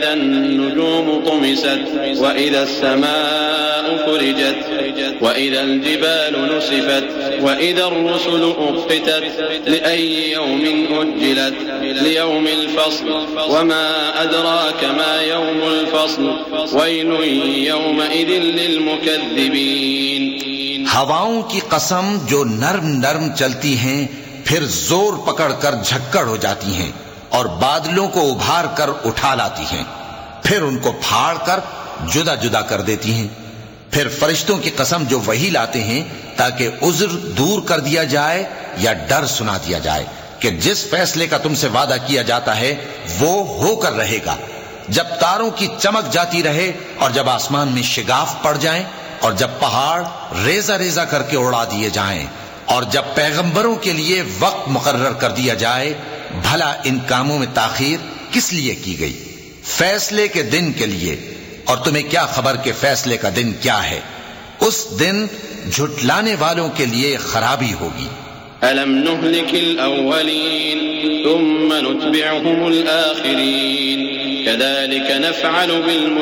النجوم طمست وإذا السماء فرجت وإذا الجبال نسفت وإذا الرسل أقتت لأي يوم أجلت ليوم الفصل وما أدراك ما يوم الفصل ويل يومئذ للمكذبين. ہواؤں کی قسم جو نرم نرم چلتی ہیں پھر زور پکڑ کر جھکڑ ہو جاتی ہیں اور بادلوں کو ابھار کر اٹھا لاتی ہیں، پھر ان کو پھاڑ کر جدا جدا کر دیتی ہیں. پھر فرشتوں کی قسم جو وحی لاتے ہیں تاکہ عذر دور کر دیا جائے یا ڈر سنا دیا جائے کہ جس فیصلے کا تم سے وعدہ کیا جاتا ہے وہ ہو کر رہے گا. جب تاروں کی چمک جاتی رہے اور جب آسمان میں شگاف پڑ جائیں اور جب پہاڑ ریزہ ریزہ کر کے اڑا دیے جائیں اور جب پیغمبروں کے لیے وقت مقرر کر دیا جائے، بھلا ان کاموں میں تاخیر کس لیے کی گئی؟ فیصلے کے دن کے لیے. اور تمہیں کیا خبر کہ فیصلے کا دن کیا ہے؟ اس دن جھٹلانے والوں کے لیے خرابی ہوگی. أَلَمْ نُهْلِكِ الْأَوَّلِينَ ثُمَّ نُتْبِعُهُمُ الْآخِرِينَ كَذَلِكَ نَفْعَلُ بِالْمُجْرِمِينَ.